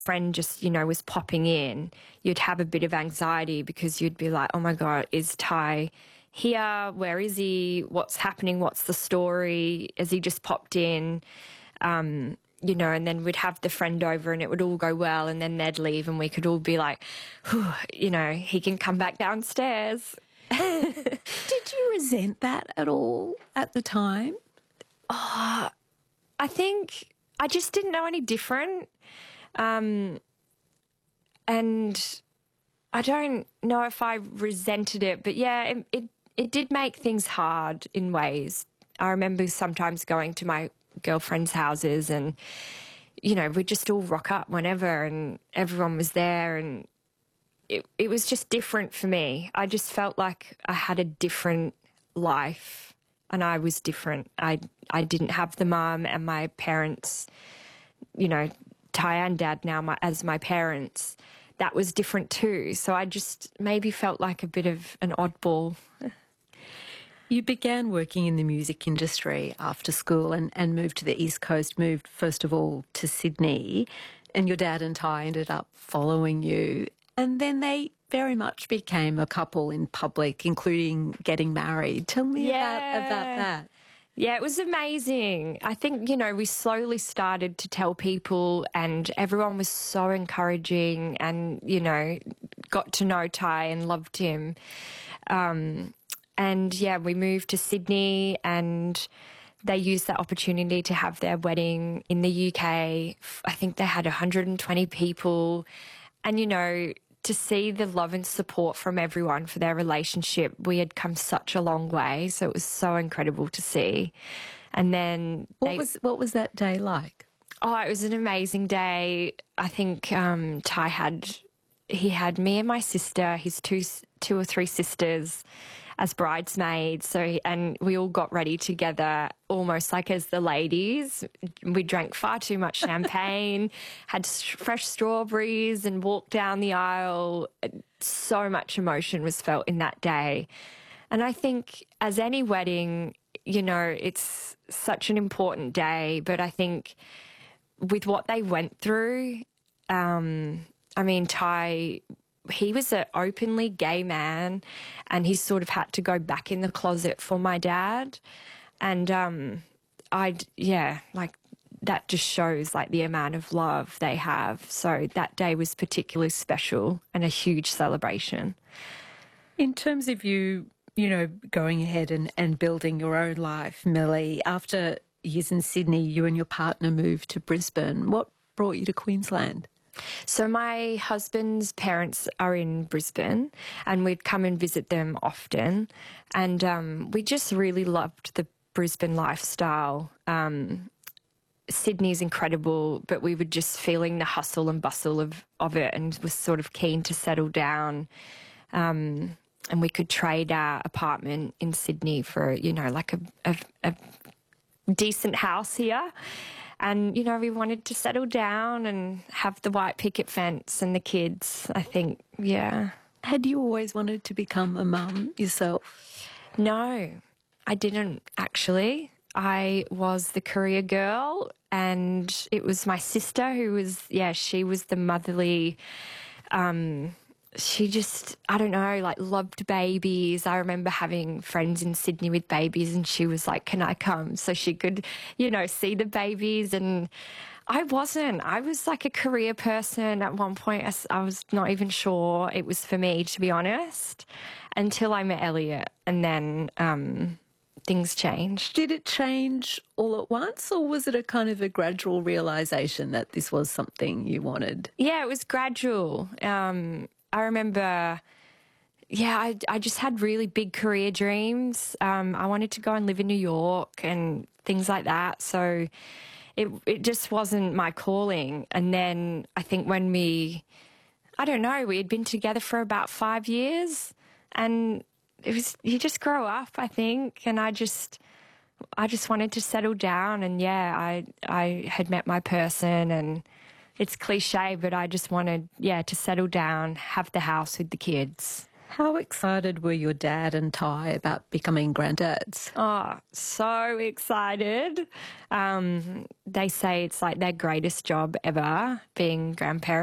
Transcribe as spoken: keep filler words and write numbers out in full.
friend just, you know, was popping in, you'd have a bit of anxiety because you'd be like, oh my God, is Ty here? Where is he? What's happening? What's the story? Has he just popped in? Um, you know, and then we'd have the friend over and it would all go well, and then they'd leave and we could all be like, whew, you know, he can come back downstairs. Did you resent that at all at the time? Oh, I think I just didn't know any different. Um, and I don't know if I resented it, but yeah, it, it, it did make things hard in ways. I remember sometimes going to my girlfriends' houses and, you know, we'd just all rock up whenever and everyone was there, and it, it was just different for me. I just felt like I had a different life and I was different. I, I didn't have the mum and my parents, you know, Ty and Dad now my, as my parents. That was different too. So I just maybe felt like a bit of an oddball. You began working in the music industry after school and, and moved to the East Coast, moved first of all to Sydney, and your dad and Ty ended up following you. And then they very much became a couple in public, including getting married. Tell me yeah. about, about that. Yeah, it was amazing. I think, you know, we slowly started to tell people and everyone was so encouraging and, you know, got to know Ty and loved him. Um, and, yeah, we moved to Sydney and they used that opportunity to have their wedding in the U K. I think they had one hundred twenty people. And, you know, to see the love and support from everyone for their relationship, we had come such a long way. So it was so incredible to see. And then what they, was what was that day like? Oh, it was an amazing day. I think um, Ty had he had me and my sister, his two two or three sisters, as bridesmaids. So and we all got ready together, almost like as the ladies. We drank far too much champagne, had fresh strawberries, and walked down the aisle. So much emotion was felt in that day. And I think, as any wedding, you know, it's such an important day. But I think with what they went through, um, I mean, Ty, he was an openly gay man and he sort of had to go back in the closet for my dad. And um, I'd, yeah, like that just shows like the amount of love they have. So that day was particularly special and a huge celebration. In terms of you, you know, going ahead and, and building your own life, Millie, after years in Sydney, you and your partner moved to Brisbane. What brought you to Queensland? So my husband's parents are in Brisbane and we'd come and visit them often. And um, we just really loved the Brisbane lifestyle. Um, Sydney's incredible, but we were just feeling the hustle and bustle of, of it and was sort of keen to settle down. Um, and we could trade our apartment in Sydney for, you know, like a, a, a decent house here. And, you know, we wanted to settle down and have the white picket fence and the kids, I think, yeah. Had you always wanted to become a mum yourself? No, I didn't actually. I was the career girl and it was my sister who was, yeah, she was the motherly, um, she just, I don't know, like loved babies. I remember having friends in Sydney with babies and she was like, can I come? So she could, you know, see the babies. And I wasn't. I was like a career person at one point. I, I was not even sure it was for me, to be honest, until I met Elliot. And then um, things changed. Did it change all at once or was it a kind of a gradual realisation that this was something you wanted? Yeah, it was gradual. Um I remember, yeah, I, I just had really big career dreams. Um, I wanted to go and live in New York and things like that. So it it just wasn't my calling. And then I think when we, I don't know, we had been together for about five years and it was, you just grow up, I think. And I just, I just wanted to settle down. And yeah, I, I had met my person and it's cliche, but I just wanted, yeah, to settle down, have the house with the kids. How excited were your dad and Ty about becoming granddads? Oh, so excited. Um, they say it's like their greatest job ever, being grandparents.